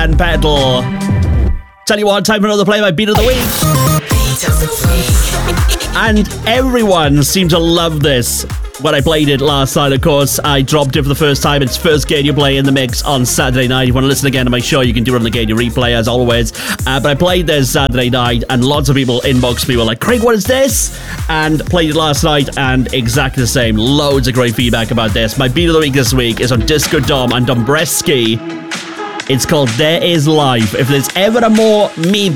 and pedal. Tell you what, time for another Play My Beat of the Week. And everyone seemed to love this when I played it last night. Of course, I dropped it for the first time. It's first Gania Play in the mix on Saturday night. If you want to listen again to my show, you can do it on the Gania Replay, as always. But I played this Saturday night, and lots of people inboxed me, were like, Craig, what is this? And played it last night, and exactly the same. Loads of great feedback about this. My beat of the week this week is on Disco Dom and Dombresky. It's called There Is Life. If there's ever a more me